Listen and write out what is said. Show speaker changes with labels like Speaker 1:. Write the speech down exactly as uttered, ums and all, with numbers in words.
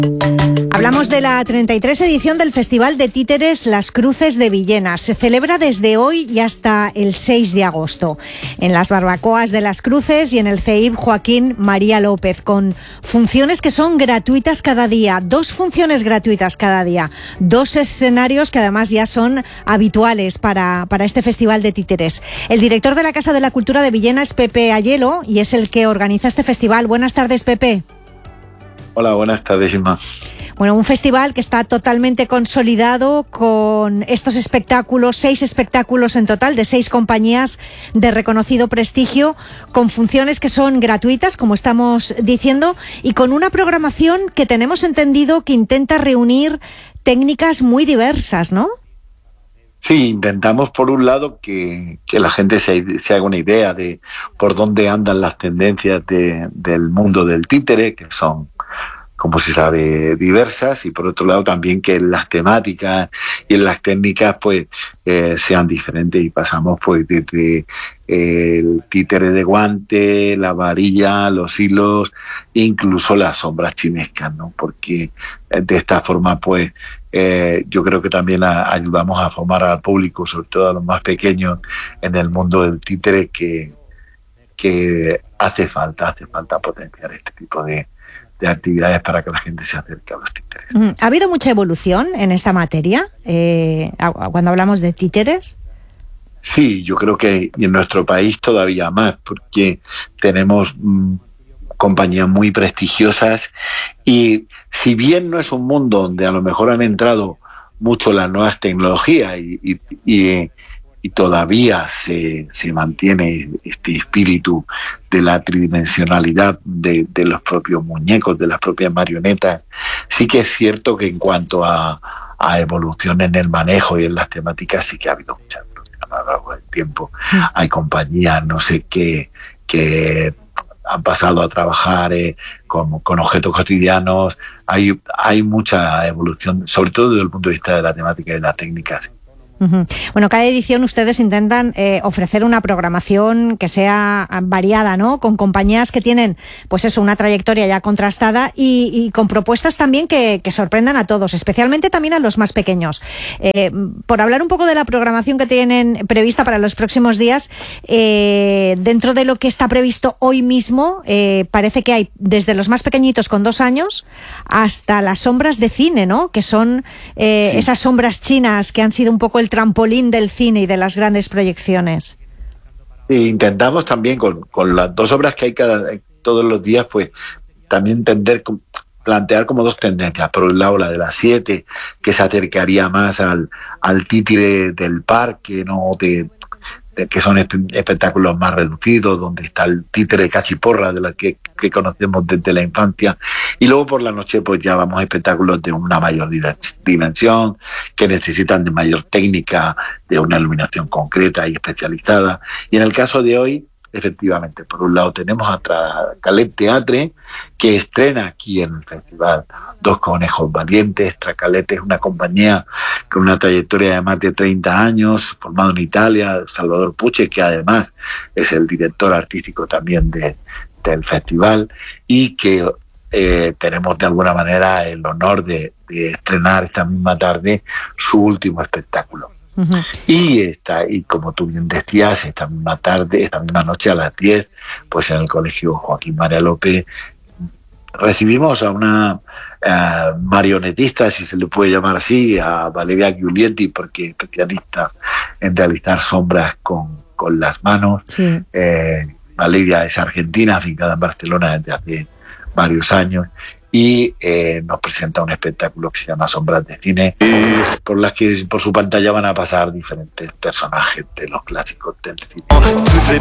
Speaker 1: Hablamos de la treinta y tres edición del Festival de Títeres Las Cruces de Villena. Se celebra desde hoy y hasta el seis de agosto en las barbacoas de Las Cruces y en el C E I B Joaquín María López, con funciones que son gratuitas cada día, dos funciones gratuitas cada día, dos escenarios que además ya son habituales para, para este Festival de Títeres. El director de la Casa de la Cultura de Villena es Pepe Ayelo y es el que organiza este festival. Buenas tardes, Pepe.
Speaker 2: Hola, buenas tardes, Isma.
Speaker 1: Bueno, un festival que está totalmente consolidado con estos espectáculos, seis espectáculos en total de seis compañías de reconocido prestigio, con funciones que son gratuitas, como estamos diciendo, y con una programación que tenemos entendido que intenta reunir técnicas muy diversas, ¿no?
Speaker 2: Sí, intentamos por un lado que, que la gente se, se haga una idea de por dónde andan las tendencias de, del mundo del títere, que son, como se sabe, diversas, y por otro lado también que las temáticas y en las técnicas pues eh, sean diferentes, y pasamos pues desde eh, el títere de guante, la varilla, los hilos, incluso las sombras chinescas, ¿no? Porque de esta forma pues eh, yo creo que también a, ayudamos a formar al público, sobre todo a los más pequeños, en el mundo del títere, que, que hace falta, hace falta potenciar este tipo de de actividades para que la gente se acerque a los títeres.
Speaker 1: ¿Ha habido mucha evolución en esta materia eh, cuando hablamos de títeres?
Speaker 2: Sí, yo creo que en nuestro país todavía más, porque tenemos mmm, compañías muy prestigiosas, y si bien no es un mundo donde a lo mejor han entrado mucho las nuevas tecnologías y, y, y y todavía se, se mantiene este espíritu de la tridimensionalidad de, de los propios muñecos, de las propias marionetas, sí que es cierto que en cuanto a, a evolución en el manejo y en las temáticas sí que ha habido mucha evolución a lo largo del tiempo. Hay compañías, no sé qué, que han pasado a trabajar eh, con, con objetos cotidianos. Hay, hay mucha evolución, sobre todo desde el punto de vista de la temática y de la técnica.
Speaker 1: Uh-huh. Bueno, cada edición ustedes intentan eh, ofrecer una programación que sea variada, ¿no? Con compañías que tienen, pues eso, una trayectoria ya contrastada y, y con propuestas también que, que sorprendan a todos, especialmente también a los más pequeños. Eh, por hablar un poco de la programación que tienen prevista para los próximos días, eh, dentro de lo que está previsto hoy mismo, eh, parece que hay desde los más pequeñitos con dos años hasta las sombras de cine, ¿no? Que son eh, sí. esas sombras chinas que han sido un poco el trampolín del cine y de las grandes proyecciones.
Speaker 2: Sí, intentamos también con, con las dos obras que hay cada todos los días, pues también entender, plantear como dos tendencias. Por un lado la de las siete, que se acercaría más al, al títere del parque, ¿no? De, de que son espectáculos más reducidos, donde está el títere cachiporra de la que, que conocemos desde la infancia, y luego por la noche pues ya vamos a espectáculos de una mayor dimensión, que necesitan de mayor técnica, de una iluminación concreta y especializada. Y en el caso de hoy, efectivamente, por un lado tenemos a Tracalet Teatre, que estrena aquí en el festival Dos Conejos Valientes. Tracalet es una compañía con una trayectoria de más de treinta años, formado en Italia, Salvador Puche, que además es el director artístico también de, del festival, y que eh, tenemos de alguna manera el honor de, de estrenar esta misma tarde su último espectáculo. Uh-huh. Y esta, y como tú bien decías, esta misma tarde, esta misma noche a las diez, pues en el Colegio Joaquín María López recibimos a una uh, marionetista, si se le puede llamar así, a Valeria Giulietti, porque es especialista en realizar sombras con, con las manos. Sí. Eh, Valeria es argentina, afincada en Barcelona desde hace varios años, y eh, nos presenta un espectáculo que se llama Sombras de Cine, por las que por su pantalla van a pasar diferentes personajes de los clásicos del cine.